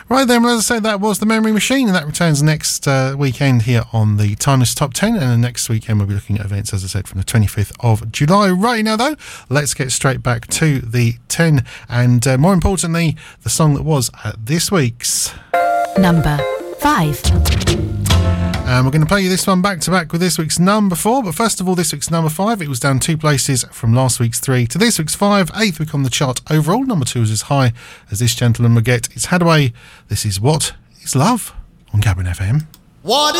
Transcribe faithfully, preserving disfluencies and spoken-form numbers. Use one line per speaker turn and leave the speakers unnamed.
Right then, well, as I said, that was the Memory Machine, and that returns next uh, weekend here on the Timeless Top ten. And the next weekend we'll be looking at events, as I said, from the twenty-fifth of July. Right now, though, let's get straight back to the ten, and uh, more importantly, the song that was at this week's
number five.
And we're going to play you this one back to back with this week's number four. But first of all, this week's number five, it was down two places from last week's three to this week's five. Eighth week on the chart overall. Number two is as high as this gentleman will get. It's Hadaway. This is What Is Love on Cabin F M.
What